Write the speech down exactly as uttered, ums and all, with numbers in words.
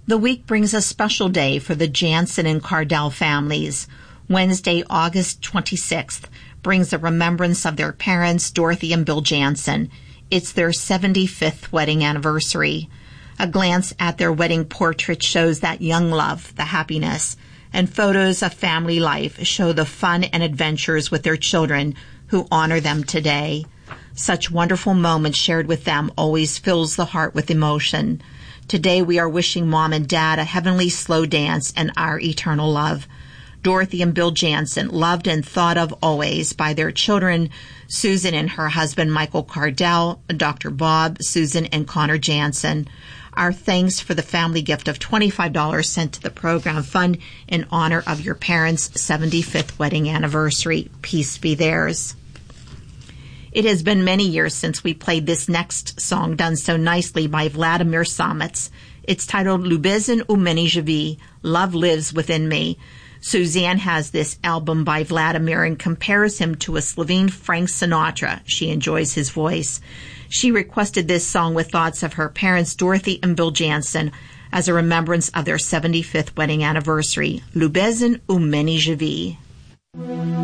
The week brings a special day for the Jansen and Cardell families. Wednesday, August twenty-sixth, brings a remembrance of their parents, Dorothy and Bill Jansen. It's their seventy-fifth wedding anniversary. A glance at their wedding portrait shows that young love, the happiness, and photos of family life show the fun and adventures with their children who honor them today. Such wonderful moments shared with them always fills the heart with emotion. Today we are wishing Mom and Dad a heavenly slow dance and our eternal love. Dorothy and Bill Jansen, loved and thought of always by their children, Susan and her husband Michael Cardell, Doctor Bob, Susan, and Connor Jansen. Our thanks for the family gift of twenty-five dollars sent to the program fund in honor of your parents' seventy-fifth wedding anniversary. Peace be theirs. It has been many years since we played this next song done so nicely by Vladimir Samets. It's titled Lubezin u meni živi, Love Lives Within Me. Suzanne has this album by Vladimir and compares him to a Slovene Frank Sinatra. She enjoys his voice. She requested this song with thoughts of her parents, Dorothy and Bill Jansen, as a remembrance of their seventy-fifth wedding anniversary. Lubezin u meni živi.